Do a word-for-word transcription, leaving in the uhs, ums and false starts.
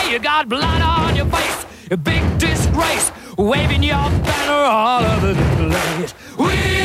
you got blood on your face, a big disgrace, waving your banner all over the place. We